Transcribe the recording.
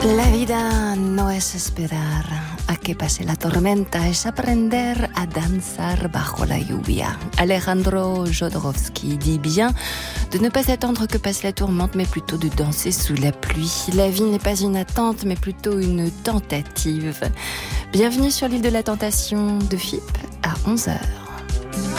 La vida no es esperar a que pase la tormenta, es aprender a danzar bajo la lluvia. Alejandro Jodorowsky dit bien de ne pas attendre que passe la tourmente, mais plutôt de danser sous la pluie. La vie n'est pas une attente, mais plutôt une tentative. Bienvenue sur l'île de la tentation de FIP à 11h.